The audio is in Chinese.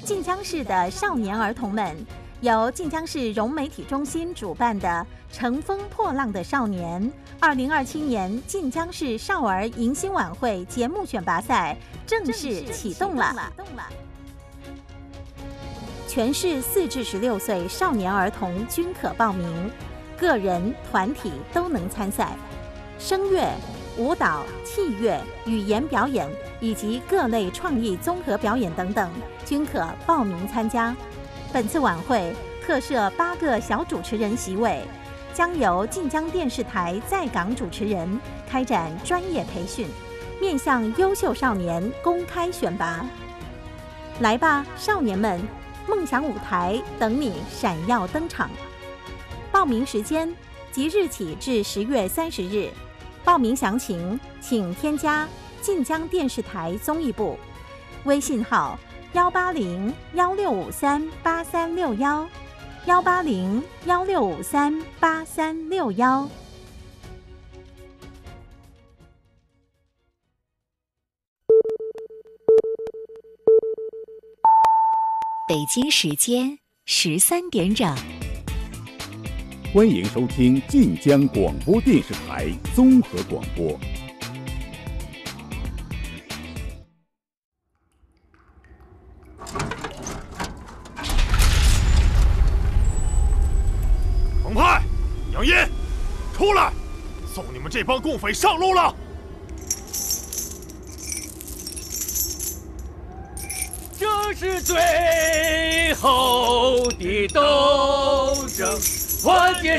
晋江市的少年儿童们，由晋江市融媒体中心主办的“乘风破浪的少年”2027年晋江市少儿迎新晚会节目选拔赛正式启动了。全市4至16岁少年儿童均可报名，个人、团体都能参赛。声乐、舞蹈、器乐、语言表演以及各类创意综合表演等等，均可报名参加。本次晚会特设8个小主持人席位，将由晋江电视台在港主持人开展专业培训，面向优秀少年公开选拔。来吧，少年们！梦想舞台等你闪耀登场。报名时间即日起至10月30日。报名详情请添加晋江电视台综艺部微信号180-1653-8361，180-1653-8361。 北京时间13点整， 欢迎收听晋江广播电视台综合广播。 彭派、杨殷，出来！送你们这帮共匪上路了！ 这是最后的斗争，团结